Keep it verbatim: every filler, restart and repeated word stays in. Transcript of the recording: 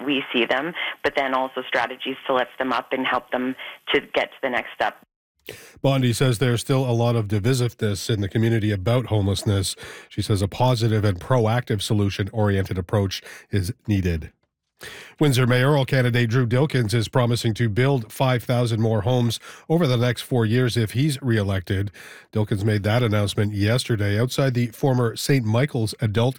we see them, but then also strategies to lift them up and help them to get to the next step. Bondi says there's still a lot of divisiveness in the community about homelessness. She says a positive and proactive solution-oriented approach is needed. Windsor mayoral candidate Drew Dilkens is promising to build five thousand more homes over the next four years if he's re-elected. Dilkens made that announcement yesterday outside the former Saint Michael's Adult